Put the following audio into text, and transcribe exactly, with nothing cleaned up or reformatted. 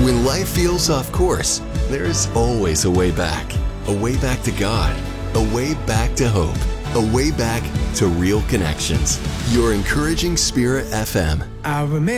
When life feels off course, there's always a way back. A way back to God. A way back to hope. A way back to real connections. Your Encouraging Spirit F M. I remember